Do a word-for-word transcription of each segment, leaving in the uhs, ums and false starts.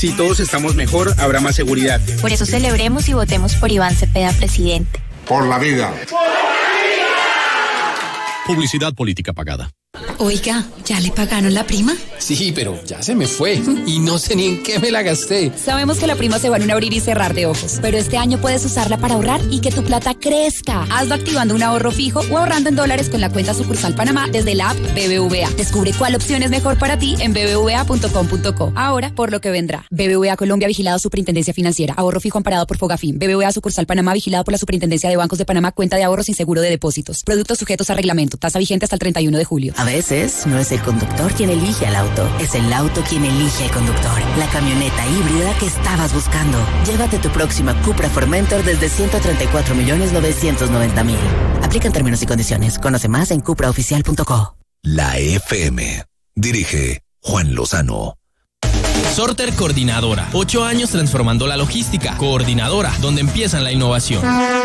Si todos estamos mejor, habrá más seguridad. Por eso celebremos y votemos por Iván Cepeda, presidente. Por la vida. Publicidad política pagada. Oiga, ¿ya le pagaron la prima? Sí, pero ya se me fue y no sé ni en qué me la gasté. Sabemos que la prima se va en un abrir y cerrar de ojos, pero este año puedes usarla para ahorrar y que tu plata crezca. Hazlo activando un ahorro fijo o ahorrando en dólares con la cuenta sucursal Panamá desde la app B B V A. Descubre cuál opción es mejor para ti en b b v a punto com punto co. Ahora, por lo que vendrá. B B V A Colombia, vigilado Superintendencia Financiera. Ahorro fijo amparado por Fogafín. B B V A sucursal Panamá, vigilado por la Superintendencia de Bancos de Panamá. Cuenta de ahorro sin seguro de depósitos. Productos sujetos a reglamento. Tasa vigente hasta el treinta y uno de julio. A veces no es el conductor quien elige al auto, es el auto quien elige al conductor. La camioneta híbrida que estabas buscando. Llévate tu próxima Cupra Formentor desde ciento treinta y cuatro millones novecientos noventa mil. Aplican términos y condiciones. Conoce más en cupra oficial punto co. La F M. Dirige Juan Lozano. Sorter Coordinadora. Ocho años transformando la logística. Coordinadora, donde empiezan la innovación.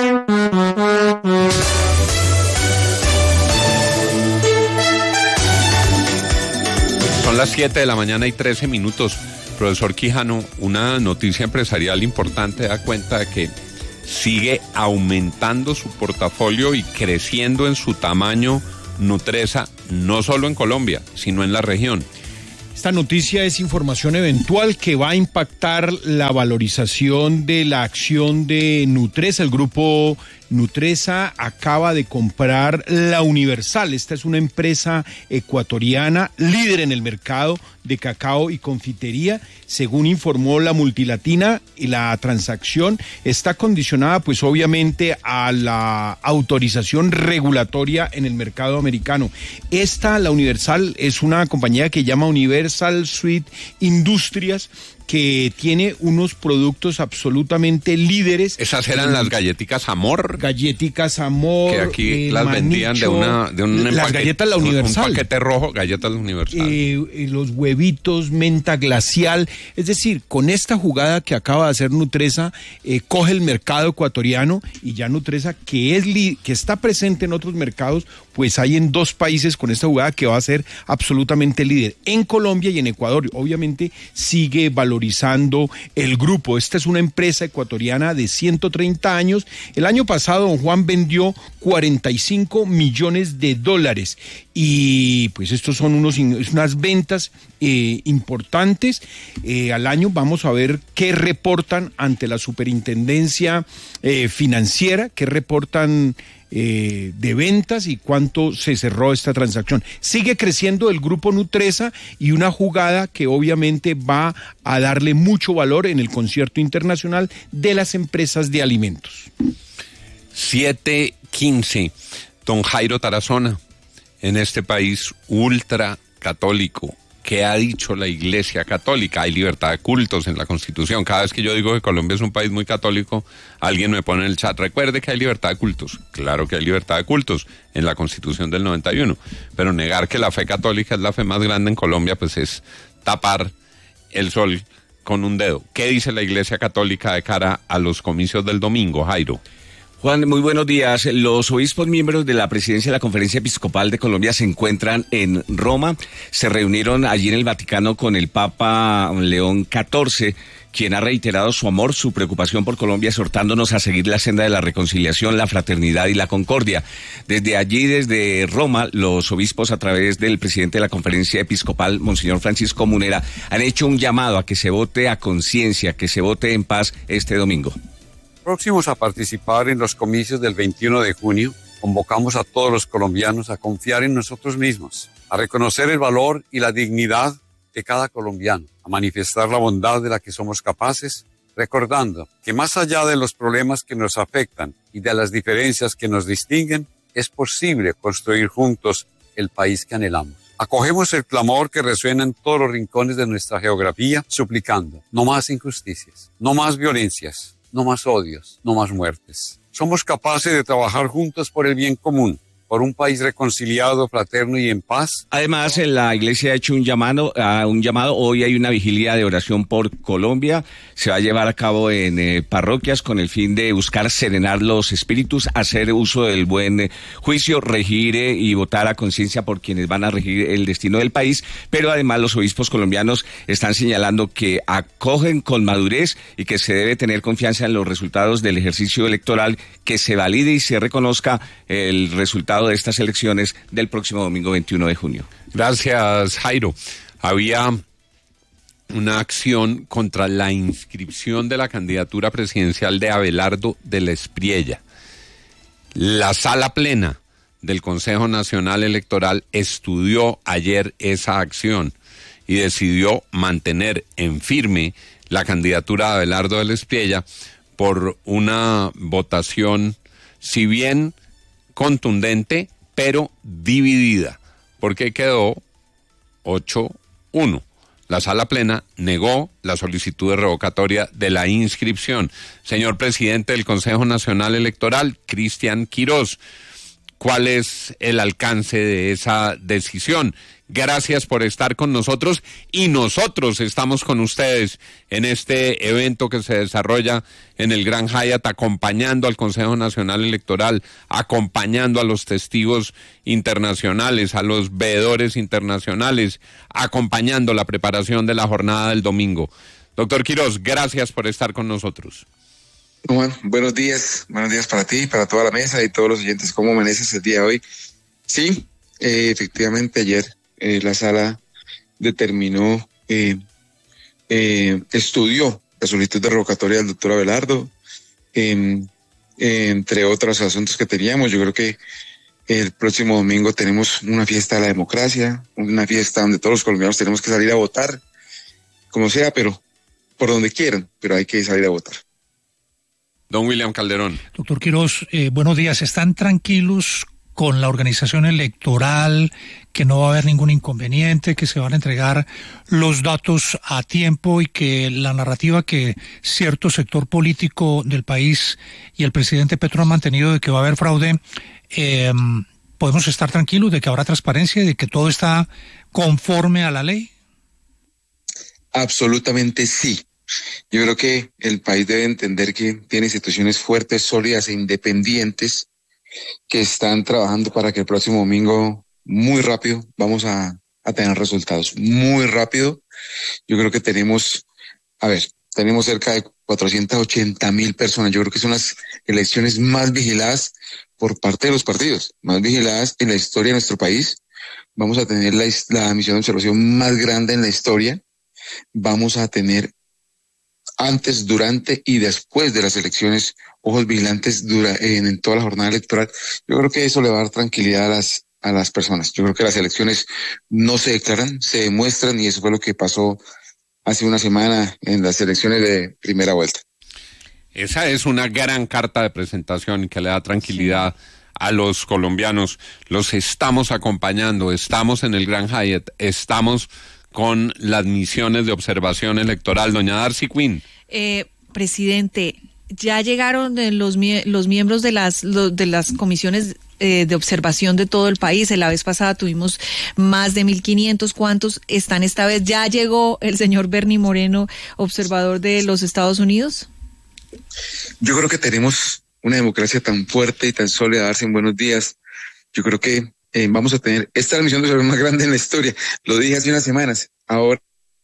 Son las siete de la mañana y trece minutos. Profesor Quijano, una noticia empresarial importante da cuenta de que sigue aumentando su portafolio y creciendo en su tamaño Nutresa, no solo en Colombia, sino en la región. Esta noticia es información eventual que va a impactar la valorización de la acción de Nutresa. El grupo Nutresa acaba de comprar La Universal. Esta es una empresa ecuatoriana líder en el mercado de cacao y confitería. Según informó la Multilatina, y la transacción está condicionada pues obviamente a la autorización regulatoria en el mercado americano. Esta, La Universal, es una compañía que llama Universal Sweet Industrias, que tiene unos productos absolutamente líderes. Esas eran las galletitas Amor. Galletitas Amor. Que aquí eh, las Manicho, vendían de una de un las empaque, galletas La Universal. Un paquete rojo, galletas La Universal. Eh, eh, los huevitos, menta glacial. Es decir, con esta jugada que acaba de hacer Nutresa, eh, coge el mercado ecuatoriano y ya Nutresa, que es li, que está presente en otros mercados, pues hay en dos países con esta jugada que va a ser absolutamente líder, en Colombia y en Ecuador. Obviamente sigue valorizando el grupo. Esta es una empresa ecuatoriana de ciento treinta años. El año pasado, don Juan vendió cuarenta y cinco millones de dólares. Y pues estos son unos, unas ventas eh, importantes. Eh, al año vamos a ver qué reportan ante la superintendencia eh, financiera, qué reportan Eh, de ventas y cuánto se cerró esta transacción. Sigue creciendo el grupo Nutresa y una jugada que obviamente va a darle mucho valor en el concierto internacional de las empresas de alimentos. siete quince. Don Jairo Tarazona, en este país ultra católico, ¿qué ha dicho la Iglesia Católica? Hay libertad de cultos en la Constitución. Cada vez que yo digo que Colombia es un país muy católico, alguien me pone en el chat, recuerde que hay libertad de cultos. Claro que hay libertad de cultos en la Constitución del noventa y uno, pero negar que la fe católica es la fe más grande en Colombia, pues es tapar el sol con un dedo. ¿Qué dice la Iglesia Católica de cara a los comicios del domingo, Jairo? Juan, muy buenos días. Los obispos miembros de la presidencia de la Conferencia Episcopal de Colombia se encuentran en Roma. Se reunieron allí en el Vaticano con el Papa León catorce, quien ha reiterado su amor, su preocupación por Colombia, exhortándonos a seguir la senda de la reconciliación, la fraternidad y la concordia. Desde allí, desde Roma, los obispos, a través del presidente de la Conferencia Episcopal, Monseñor Francisco Munera, han hecho un llamado a que se vote a conciencia, que se vote en paz este domingo. Próximos a participar en los comicios del veintiuno de junio, convocamos a todos los colombianos a confiar en nosotros mismos, a reconocer el valor y la dignidad de cada colombiano, a manifestar la bondad de la que somos capaces, recordando que más allá de los problemas que nos afectan y de las diferencias que nos distinguen, es posible construir juntos el país que anhelamos. Acogemos el clamor que resuena en todos los rincones de nuestra geografía, suplicando no más injusticias, no más violencias, no más odios, no más muertes. Somos capaces de trabajar juntos por el bien común, por un país reconciliado, fraterno y en paz. Además, la Iglesia ha hecho un llamado, uh, un llamado. Hoy hay una vigilia de oración por Colombia. Se va a llevar a cabo en eh, parroquias con el fin de buscar serenar los espíritus, hacer uso del buen eh, juicio, regir eh, y votar a conciencia por quienes van a regir el destino del país. Pero además los obispos colombianos están señalando que acogen con madurez y que se debe tener confianza en los resultados del ejercicio electoral, que se valide y se reconozca el resultado de estas elecciones del próximo domingo veintiuno de junio. Gracias, Jairo. Había una acción contra la inscripción de la candidatura presidencial de Abelardo de la Espriella. La sala plena del Consejo Nacional Electoral estudió ayer esa acción y decidió mantener en firme la candidatura de Abelardo de la Espriella por una votación, si bien contundente, pero dividida, porque quedó ocho uno. La sala plena negó la solicitud de revocatoria de la inscripción. Señor presidente del Consejo Nacional Electoral, Cristian Quirós, ¿cuál es el alcance de esa decisión? Gracias por estar con nosotros y nosotros estamos con ustedes en este evento que se desarrolla en el Gran Hyatt, acompañando al Consejo Nacional Electoral, acompañando a los testigos internacionales, a los veedores internacionales, acompañando la preparación de la jornada del domingo. Doctor Quirós, gracias por estar con nosotros. Juan, buenos días, buenos días para ti, para toda la mesa y todos los oyentes. ¿Cómo amaneces el día de hoy? Sí, eh, efectivamente ayer eh, la sala determinó, eh, eh, estudió la solicitud de revocatoria del doctor Abelardo, eh, eh, entre otros asuntos que teníamos. Yo creo que el próximo domingo tenemos una fiesta de la democracia, una fiesta donde todos los colombianos tenemos que salir a votar, como sea, pero por donde quieran, pero hay que salir a votar. Don William Calderón. Doctor Quirós, eh, buenos días. ¿Están tranquilos con la organización electoral, que no va a haber ningún inconveniente, que se van a entregar los datos a tiempo y que la narrativa que cierto sector político del país y el presidente Petro han mantenido de que va a haber fraude, eh, podemos estar tranquilos de que habrá transparencia y de que todo está conforme a la ley? Absolutamente sí. Yo creo que el país debe entender que tiene instituciones fuertes, sólidas e independientes que están trabajando para que el próximo domingo, muy rápido, vamos a, a tener resultados. Muy rápido. Yo creo que tenemos, a ver, tenemos cerca de cuatrocientas ochenta mil personas. Yo creo que son las elecciones más vigiladas por parte de los partidos, más vigiladas en la historia de nuestro país. Vamos a tener la, la misión de observación más grande en la historia. Vamos a tener antes, durante y después de las elecciones, ojos vigilantes dura, en, en toda la jornada electoral. Yo creo que eso le va a dar tranquilidad a las, a las personas. Yo creo que las elecciones no se declaran, se demuestran, y eso fue lo que pasó hace una semana en las elecciones de primera vuelta. Esa es una gran carta de presentación que le da tranquilidad sí. a los colombianos. Los estamos acompañando, estamos en el Gran Hyatt, estamos con las misiones de observación electoral. Doña Darcy Quinn. Eh, presidente, ya llegaron los, los miembros de las, de las comisiones eh, de observación de todo el país. La vez pasada tuvimos más de mil quinientos. ¿Cuántos están esta vez? ¿Ya llegó el señor Bernie Moreno, observador de los Estados Unidos? Yo creo que tenemos una democracia tan fuerte y tan sólida. Darse en buenos días. Yo creo que Eh, vamos a tener esta es la misión de observación más grande en la historia. Lo dije hace unas semanas. Ahora.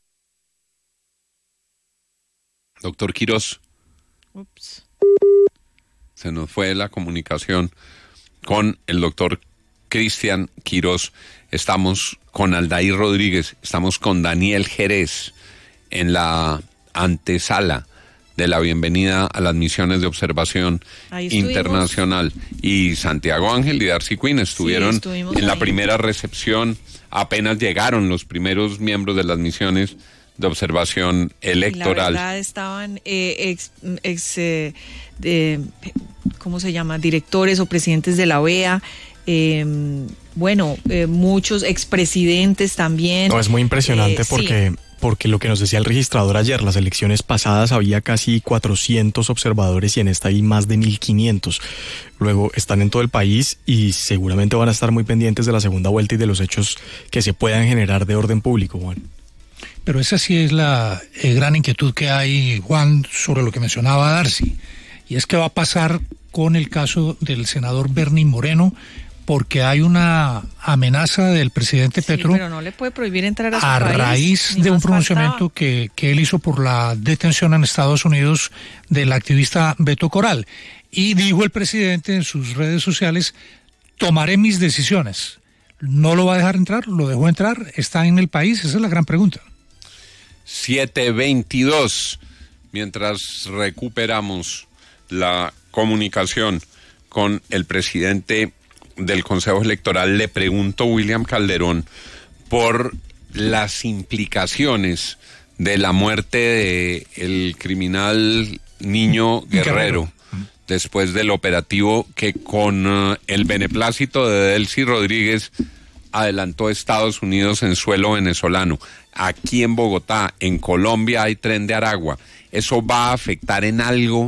Doctor Quirós. Ups. Se nos fue la comunicación con el doctor Cristian Quirós. Estamos con Aldair Rodríguez, estamos con Daniel Jerez en la antesala de la bienvenida a las misiones de observación internacional. Y Santiago Ángel y Darcy Quinn estuvieron sí, en ahí. La primera recepción. Apenas llegaron los primeros miembros de las misiones de observación electoral. Y la verdad estaban eh, ex, ex eh, de, ¿cómo se llama? Directores o presidentes de la O E A. Eh, bueno, eh, muchos expresidentes también. No, es muy impresionante eh, porque, porque lo que nos decía el registrador ayer, las elecciones pasadas había casi cuatrocientos observadores y en esta hay más de mil quinientos. Luego están en todo el país y seguramente van a estar muy pendientes de la segunda vuelta y de los hechos que se puedan generar de orden público, Juan. Pero esa sí es la eh, gran inquietud que hay, Juan, sobre lo que mencionaba Darcy. Y es que va a pasar con el caso del senador Bernie Moreno, porque hay una amenaza del presidente sí, Petro pero no le puede prohibir entrar a su a país, raíz de un pronunciamiento que, que él hizo por la detención en Estados Unidos del activista Beto Coral. Y dijo el presidente en sus redes sociales: tomaré mis decisiones. ¿No lo va a dejar entrar? ¿Lo dejó entrar? ¿Está en el país? Esa es la gran pregunta. siete veintidós. Mientras recuperamos la comunicación con el presidente del Consejo Electoral, le pregunto, William Calderón, por las implicaciones de la muerte de el criminal Niño Guerrero, Guerrero. después del operativo que con uh, el beneplácito de Delcy Rodríguez adelantó Estados Unidos en suelo venezolano. Aquí en Bogotá, en Colombia, hay Tren de Aragua. ¿Eso va a afectar en algo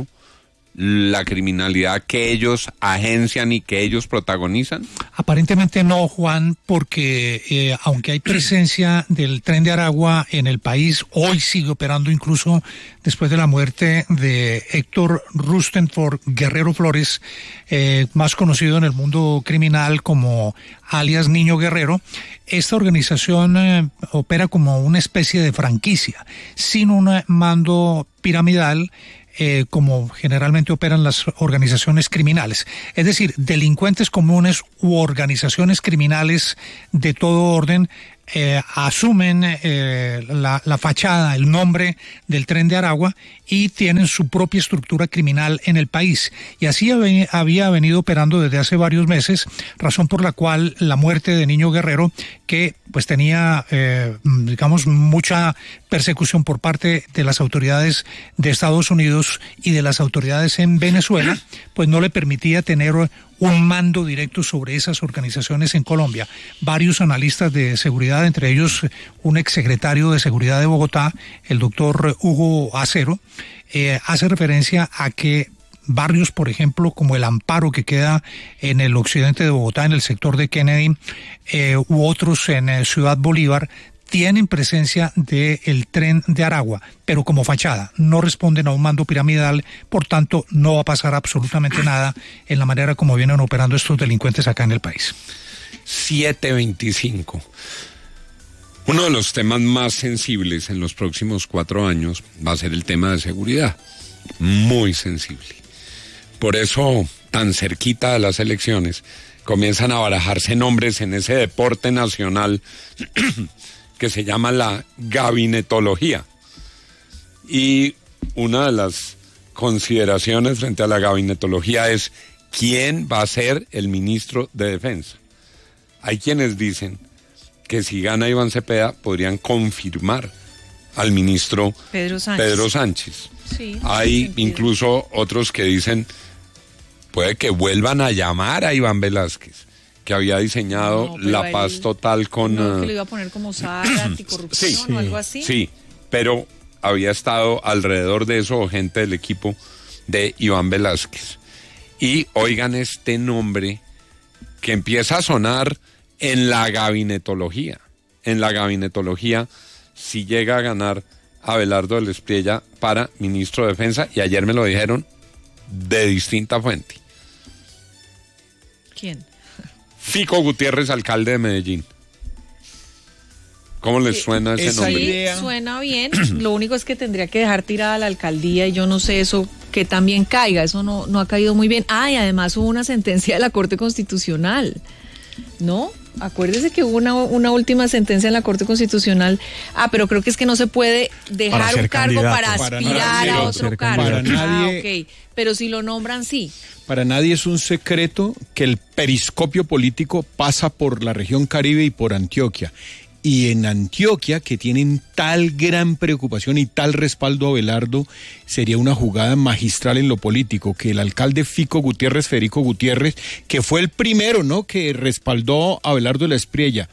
la criminalidad que ellos agencian y que ellos protagonizan? Aparentemente no, Juan, porque eh, aunque hay presencia del Tren de Aragua en el país, hoy sigue operando incluso después de la muerte de Héctor Rustenford Guerrero Flores, eh, más conocido en el mundo criminal como alias Niño Guerrero. Esta organización eh, opera como una especie de franquicia, sin un mando piramidal, Eh, como generalmente operan las organizaciones criminales. Es decir, delincuentes comunes u organizaciones criminales de todo orden eh, asumen eh, la, la fachada, el nombre del Tren de Aragua y tienen su propia estructura criminal en el país. Y así hab- había venido operando desde hace varios meses, razón por la cual la muerte de Niño Guerrero, que pues tenía, eh, digamos, mucha persecución por parte de las autoridades de Estados Unidos y de las autoridades en Venezuela, pues no le permitía tener un mando directo sobre esas organizaciones en Colombia. Varios analistas de seguridad, entre ellos un exsecretario de Seguridad de Bogotá, el doctor Hugo Acero, eh, hace referencia a que barrios, por ejemplo, como el Amparo, que queda en el occidente de Bogotá, en el sector de Kennedy, eh, u otros en eh, Ciudad Bolívar, tienen presencia del Tren de Aragua, pero como fachada, no responden a un mando piramidal, por tanto no va a pasar absolutamente nada en la manera como vienen operando estos delincuentes acá en el país. siete veinticinco. Uno de los temas más sensibles en los próximos cuatro años va a ser el tema de seguridad, muy sensible. Por eso, tan cerquita de las elecciones, comienzan a barajarse nombres en ese deporte nacional que se llama la gabinetología. Y una de las consideraciones frente a la gabinetología es quién va a ser el ministro de Defensa. Hay quienes dicen que si gana Iván Cepeda podrían confirmar al ministro Pedro Sánchez. Pedro Sánchez. Sí, Hay incluso otros que dicen puede que vuelvan a llamar a Iván Velázquez, que había diseñado no, la paz él, total con... No, que lo iba a poner como S A R, anticorrupción sí, o algo así. Sí, pero había estado alrededor de eso gente del equipo de Iván Velázquez. Y oigan este nombre que empieza a sonar en la gabinetología. En la gabinetología, si llega a ganar Abelardo del Espriella para ministro de Defensa, y ayer me lo dijeron de distinta fuente. ¿Quién? Fico Gutiérrez, alcalde de Medellín. ¿Cómo les suena ese sí, nombre? Sí, suena bien. Lo único es que tendría que dejar tirada la alcaldía y yo no sé eso que también caiga. Eso no, no ha caído muy bien. Ah, y además hubo una sentencia de la Corte Constitucional, ¿no? Acuérdese que hubo una, una última sentencia en la Corte Constitucional. Ah, pero creo que es que no se puede dejar un cargo para aspirar a otro cargo. Para nadie, ah, ok. Pero si lo nombran, sí. Para nadie es un secreto que el periscopio político pasa por la región Caribe y por Antioquia. Y en Antioquia, que tienen tal gran preocupación y tal respaldo a Abelardo, sería una jugada magistral en lo político, que el alcalde Fico Gutiérrez, Federico Gutiérrez, que fue el primero, ¿no?, que respaldó a Abelardo de la Espriella,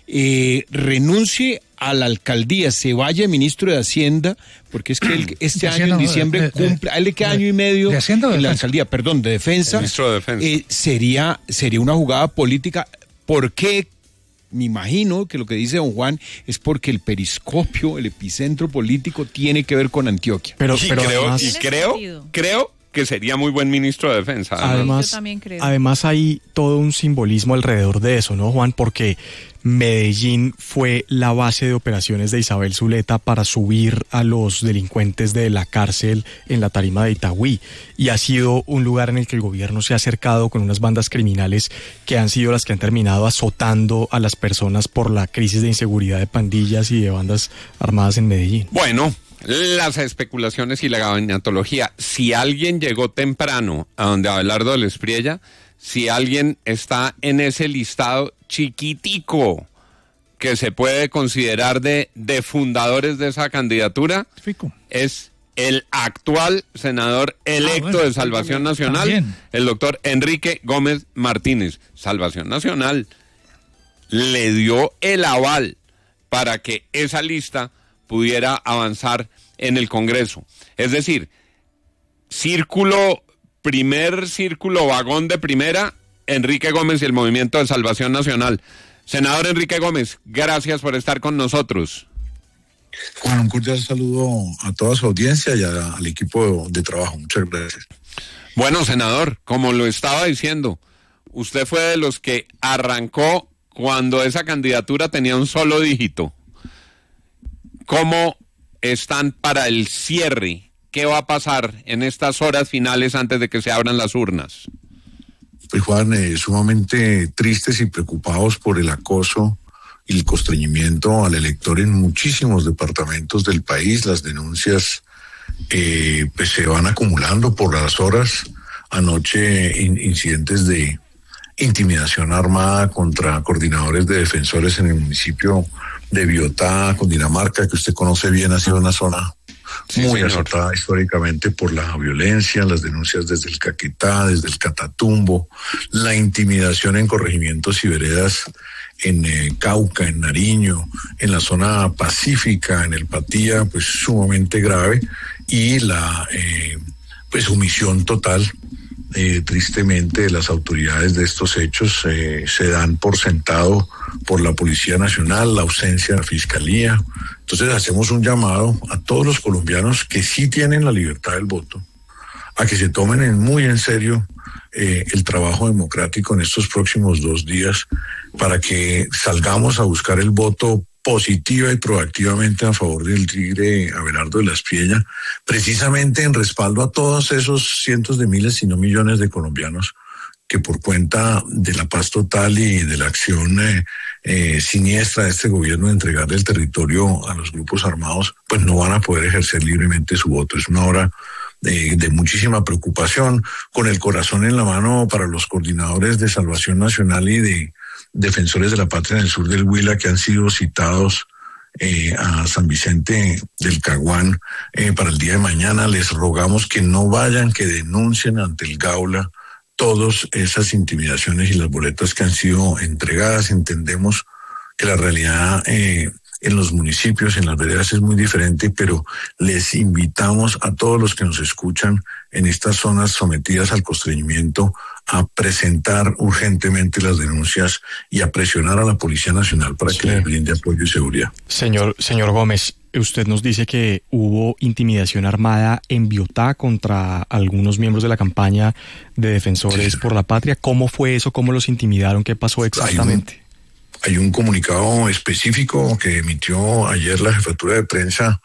eh, renuncie a la alcaldía, se vaya ministro de Hacienda, porque es que él este año en diciembre de, de, cumple, a él le queda de, año y medio de Hacienda, en de la alcaldía, perdón, de Defensa, ministro de Defensa. Eh, sería, sería una jugada política. ¿Por qué? Me imagino que lo que dice don Juan es porque el periscopio, el epicentro político tiene que ver con Antioquia. Pero, y pero creo, además, y creo, creo que sería muy buen ministro de Defensa. Además, además, yo también creo. además hay todo un simbolismo alrededor de eso, ¿no, Juan? Porque Medellín fue la base de operaciones de Isabel Zuleta para subir a los delincuentes de la cárcel en la tarima de Itagüí, y ha sido un lugar en el que el gobierno se ha acercado con unas bandas criminales que han sido las que han terminado azotando a las personas por la crisis de inseguridad de pandillas y de bandas armadas en Medellín. Bueno, las especulaciones y la gabinetología. Si alguien llegó temprano a donde Abelardo del Espriella, si alguien está en ese listado chiquitico que se puede considerar de, de fundadores de esa candidatura, Fico, es el actual senador electo ah, bueno, de Salvación Nacional, también. El doctor Enrique Gómez Martínez. Salvación Nacional le dio el aval para que esa lista pudiera avanzar en el Congreso. Es decir, círculo, primer círculo, vagón de primera, Enrique Gómez y el Movimiento de Salvación Nacional. Senador Enrique Gómez, gracias por estar con nosotros. Juan, un cordial saludo a toda su audiencia y a, al equipo de trabajo. Muchas gracias. Bueno, senador, como lo estaba diciendo, usted fue de los que arrancó cuando esa candidatura tenía un solo dígito. ¿Cómo están para el cierre? ¿Qué va a pasar en estas horas finales antes de que se abran las urnas? Pues Juan, eh, sumamente tristes y preocupados por el acoso y el constreñimiento al elector en muchísimos departamentos del país. Las denuncias eh, pues se van acumulando por las horas. Anoche in, incidentes de intimidación armada contra coordinadores de defensores en el municipio de Biotá, Cundinamarca, que usted conoce bien, ha sido una zona sí, muy señor. azotada históricamente por la violencia, las denuncias desde el Caquetá, desde el Catatumbo, la intimidación en corregimientos y veredas en eh, Cauca, en Nariño, en la zona pacífica, en el Patía, pues sumamente grave, y la eh, pues omisión total, eh, tristemente, de las autoridades de estos hechos. Eh, se dan por sentado por la Policía Nacional, la ausencia de la Fiscalía. Entonces hacemos un llamado a todos los colombianos que sí tienen la libertad del voto, a que se tomen en muy en serio eh, el trabajo democrático en estos próximos dos días, para que salgamos a buscar el voto positiva y proactivamente a favor del tigre Abelardo de la Espriella, precisamente en respaldo a todos esos cientos de miles, si no millones de colombianos que por cuenta de la paz total y de la acción eh, eh, siniestra de este gobierno de entregarle el territorio a los grupos armados, pues no van a poder ejercer libremente su voto. Es una hora de, de muchísima preocupación, con el corazón en la mano para los coordinadores de Salvación Nacional y de defensores de la patria en el sur del Huila, que han sido citados eh, a San Vicente del Caguán eh, para el día de mañana. Les rogamos que no vayan, que denuncien ante el Gaula todas esas intimidaciones y las boletas que han sido entregadas. Entendemos que la realidad eh, en los municipios, en las veredas, es muy diferente, pero les invitamos a todos los que nos escuchan en estas zonas sometidas al constreñimiento a presentar urgentemente las denuncias y a presionar a la Policía Nacional para sí. que les brinde apoyo y seguridad. Señor, señor Gómez, usted nos dice que hubo intimidación armada en Biotá contra algunos miembros de la campaña de Defensores sí. por la Patria. ¿Cómo fue eso? ¿Cómo los intimidaron? ¿Qué pasó exactamente? Hay un, hay un comunicado específico que emitió ayer la jefatura de prensa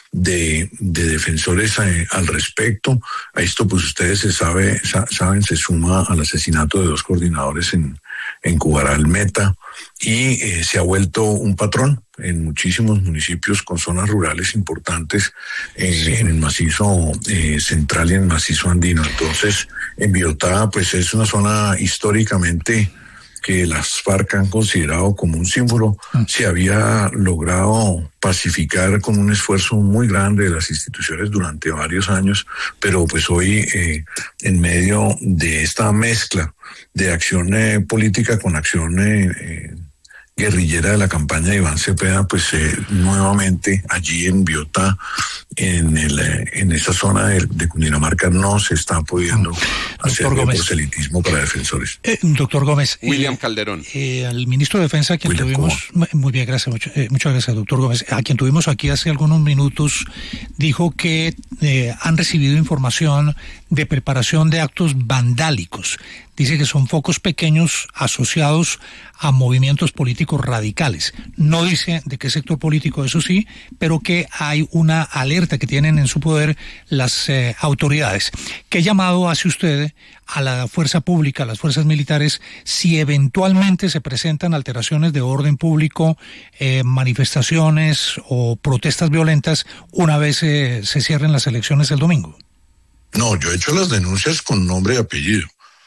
de, de Defensores eh, al respecto. A esto, pues ustedes se sabe, sa, saben, se suma al asesinato de dos coordinadores en, en Cubaral Meta, y eh, se ha vuelto un patrón en muchísimos municipios con zonas rurales importantes eh, sí. en el macizo eh, central y en el macizo andino. Entonces, en Biotá, pues es una zona históricamente que las FARC han considerado como un símbolo. Se había logrado pacificar con un esfuerzo muy grande de las instituciones durante varios años, pero pues hoy eh, en medio de esta mezcla de acción eh, política con acción eh, guerrillera de la campaña de Iván Cepeda, pues eh, nuevamente allí en Biotá, en el eh, en esa zona de, de Cundinamarca, no se está pudiendo Doctor hacer Gómez. proselitismo para defensores. Eh, doctor Gómez. William eh, Calderón. Eh, al ministro de Defensa, a quien William tuvimos... Muy bien, gracias. Mucho, eh, muchas gracias, doctor Gómez. A quien tuvimos aquí hace algunos minutos, dijo que eh, han recibido información de preparación de actos vandálicos. Dice que son focos pequeños asociados a movimientos políticos radicales. No dice de qué sector político, eso sí, pero que hay una alerta que tienen en su poder las eh, autoridades. ¿Qué llamado hace usted a la fuerza pública, a las fuerzas militares, si eventualmente se presentan alteraciones de orden público, eh, manifestaciones o protestas violentas una vez eh, se cierren las elecciones el domingo? No, yo he hecho las denuncias con nombre y apellido.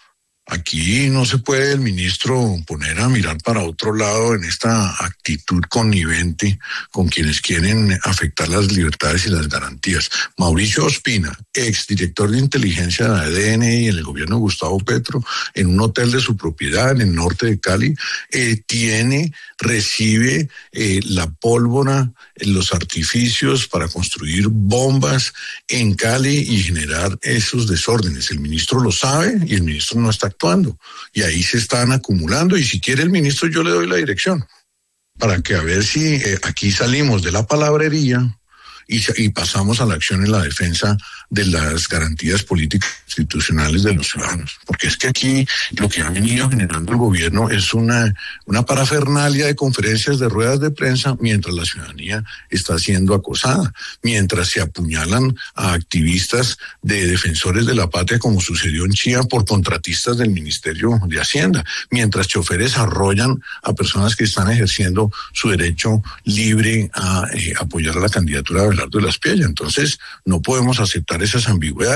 Aquí no se puede el ministro poner a mirar para otro lado en esta actitud connivente con quienes quieren afectar las libertades y las garantías. Mauricio Ospina, exdirector de inteligencia de la D N I en el gobierno de Gustavo Petro, en un hotel de su propiedad en el norte de Cali, eh, tiene, recibe eh, la pólvora, los artificios para construir bombas en Cali y generar esos desórdenes. El ministro lo sabe y el ministro no está actuando. Y ahí se están acumulando, y si quiere el ministro yo le doy la dirección para que a ver si eh, aquí salimos de la palabrería y, y pasamos a la acción en la defensa de las garantías políticas institucionales de los ciudadanos. Porque es que aquí lo que ha venido generando el gobierno es una, una parafernalia de conferencias, de ruedas de prensa, mientras la ciudadanía está siendo acosada, mientras se apuñalan a activistas de defensores de la patria, como sucedió en Chía, por contratistas del Ministerio de Hacienda, mientras choferes arrollan a personas que están ejerciendo su derecho libre a eh, apoyar a la candidatura de Abelardo de la Espriella. Entonces, no podemos aceptar esas ambigüedades.